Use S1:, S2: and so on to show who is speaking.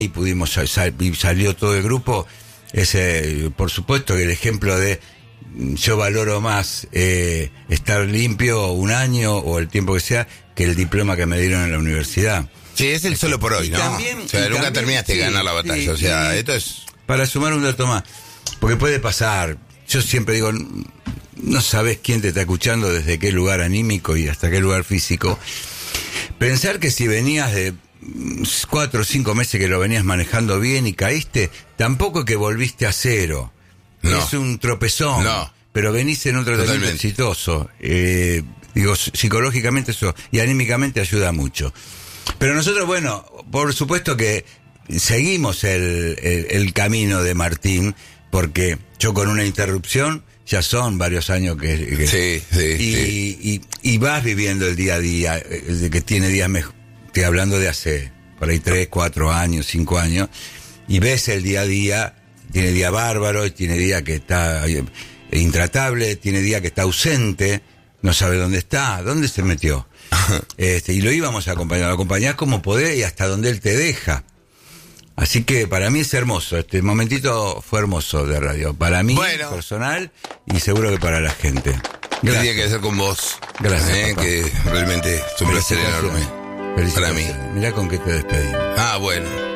S1: y pudimos y salió todo el grupo. Por supuesto que el ejemplo de yo valoro más estar limpio un año o el tiempo que sea que el diploma que me dieron en la universidad.
S2: Sí, es el solo por hoy, ¿no?
S1: También,
S2: o sea, nunca terminaste de ganar la batalla.
S1: Sí,
S2: o sea, esto es...
S1: Para sumar un dato más, porque puede pasar, yo siempre digo, no sabes quién te está escuchando, desde qué lugar anímico y hasta qué lugar físico. Pensar que si venías de 4 o 5 meses que lo venías manejando bien y caíste, tampoco es que volviste a cero. No. Es un tropezón.
S2: No.
S1: Pero venís en un tratamiento exitoso. Digo, psicológicamente eso y anímicamente ayuda mucho. Pero nosotros, bueno, por supuesto que seguimos el camino de Martín, porque yo con una interrupción ya son varios años que y vas viviendo el día a día, que tiene días mejor. Estoy hablando de hace por ahí 3, 4 años, 5 años, y ves el día a día, tiene día bárbaro, tiene día que está intratable, tiene día que está ausente, no sabe dónde está, dónde se metió. Y lo íbamos a acompañar, lo acompañás como podés y hasta donde él te deja. Así que para mí es hermoso, este momentito fue hermoso de radio, para mí, personal, y seguro que para la gente.
S2: Gracias. Tenía que ser con vos.
S1: Gracias,
S2: que realmente es un placer enorme.
S1: Para mí. Mirá con qué te despedí.
S2: Bueno.